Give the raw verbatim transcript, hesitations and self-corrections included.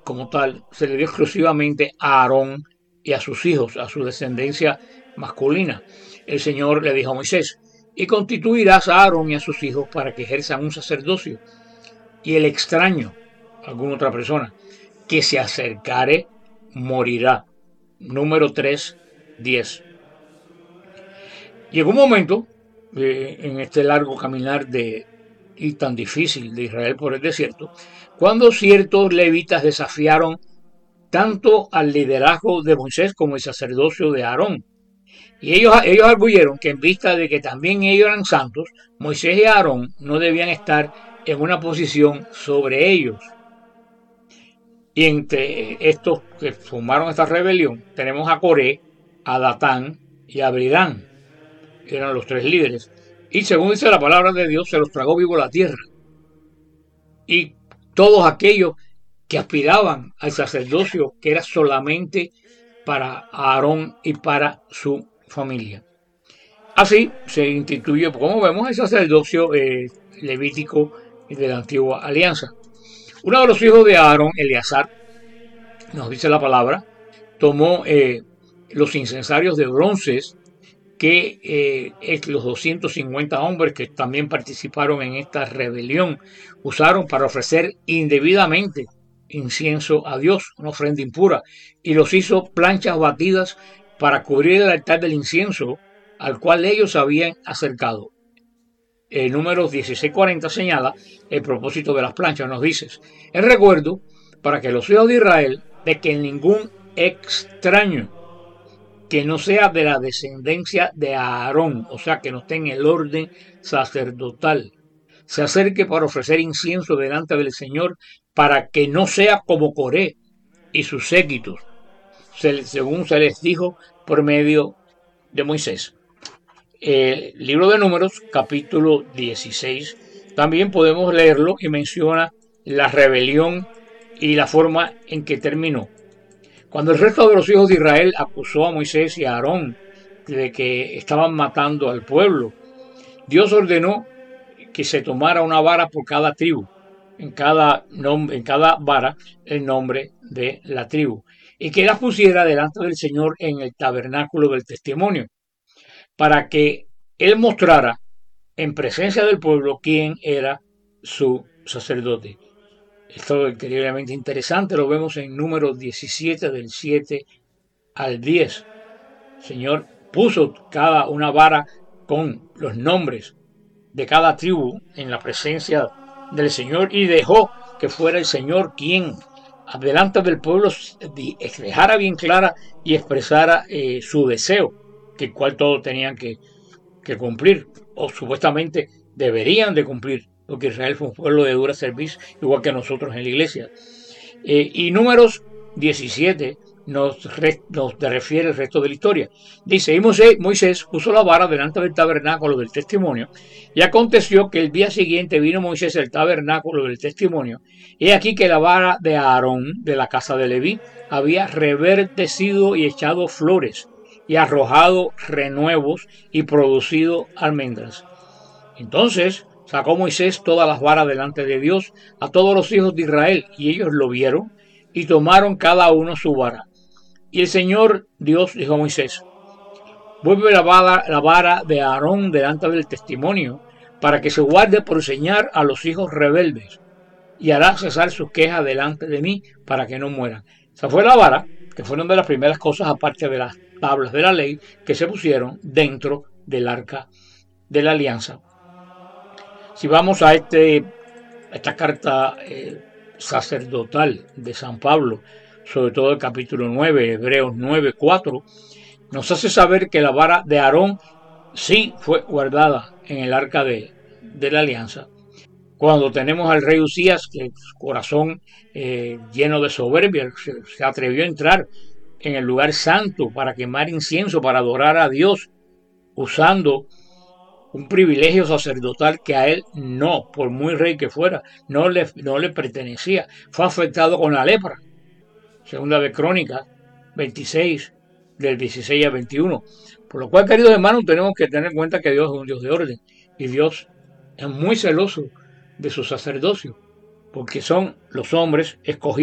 como tal se le dio exclusivamente a Aarón y a sus hijos, a su descendencia masculina. El Señor le dijo a Moisés: y constituirás a Aarón y a sus hijos para que ejerzan un sacerdocio, y el extraño, alguna otra persona, que se acercare, morirá. Número tres, diez. Llegó un momento eh, en este largo caminar de, y tan difícil de Israel por el desierto, cuando ciertos levitas desafiaron tanto al liderazgo de Moisés como el sacerdocio de Aarón. Y ellos, ellos arguyeron que en vista de que también ellos eran santos, Moisés y Aarón no debían estar en una posición sobre ellos. Y entre estos que formaron esta rebelión tenemos a Coré, a Datán y a Abirán. Eran los tres líderes. Y según dice la palabra de Dios, se los tragó vivo la tierra. Y todos aquellos que aspiraban al sacerdocio que era solamente para Aarón y para su familia. Así se instituyó, como vemos, el sacerdocio eh, levítico de la antigua alianza. Uno de los hijos de Aarón, Eleazar, nos dice la palabra, tomó eh, los incensarios de bronces que eh, es los doscientos cincuenta hombres que también participaron en esta rebelión usaron para ofrecer indebidamente incienso a Dios, una ofrenda impura, y los hizo planchas batidas para cubrir el altar del incienso al cual ellos habían acercado. El número dieciséis cuarenta señala el propósito de las planchas, nos dice: el recuerdo para que los hijos de Israel de que ningún extraño que no sea de la descendencia de Aarón, o sea, que no esté en el orden sacerdotal, se acerque para ofrecer incienso delante del Señor, para que no sea como Coré y sus séquitos, según se les dijo por medio de Moisés. El libro de Números, capítulo dieciséis, también podemos leerlo y menciona la rebelión y la forma en que terminó. Cuando el resto de los hijos de Israel acusó a Moisés y a Aarón de que estaban matando al pueblo, Dios ordenó que se tomara una vara por cada tribu, en cada, en cada vara el nombre de la tribu, y que las pusiera delante del Señor en el tabernáculo del testimonio, para que él mostrara en presencia del pueblo quién era su sacerdote. Esto es increíblemente interesante, lo vemos en Números diecisiete, del siete al diez. El Señor puso cada una vara con los nombres de cada tribu en la presencia del Señor y dejó que fuera el Señor quien, delante del pueblo, dejara bien clara y expresara eh, su deseo, que el cual todos tenían que, que cumplir, o supuestamente deberían de cumplir, porque Israel fue un pueblo de dura servicio, igual que nosotros en la iglesia. Eh, y Números diecisiete nos, re, nos refiere el resto de la historia. Dice: y Moisés, Moisés puso la vara delante del tabernáculo del testimonio, y aconteció que el día siguiente vino Moisés al tabernáculo del testimonio, y aquí que la vara de Aarón, de la casa de Leví, había reverdecido y echado flores, y arrojado renuevos, y producido almendras. Entonces sacó Moisés todas las varas delante de Dios a todos los hijos de Israel, y ellos lo vieron, y tomaron cada uno su vara. Y el Señor Dios dijo a Moisés: vuelve la vara, la vara de Aarón delante del testimonio, para que se guarde por señal a los hijos rebeldes, y hará cesar sus quejas delante de mí, para que no mueran. Esa fue la vara, que fueron de las primeras cosas, aparte de las tablas de la ley, que se pusieron dentro del arca de la alianza. Si vamos a este, esta carta eh, sacerdotal de San Pablo, sobre todo el capítulo nueve, Hebreos nueve, cuatro, nos hace saber que la vara de Aarón sí fue guardada en el arca de, de la alianza. Cuando tenemos al rey Usías, que su corazón eh, lleno de soberbia se, se atrevió a entrar en el lugar santo para quemar incienso, para adorar a Dios, usando un privilegio sacerdotal que a él no, por muy rey que fuera, no le, no le pertenecía. Fue afectado con la lepra. Segunda de Crónicas veintiséis, del dieciséis al veintiuno. Por lo cual, queridos hermanos, tenemos que tener en cuenta que Dios es un Dios de orden. Y Dios es muy celoso de su sacerdocio, porque son los hombres escogidos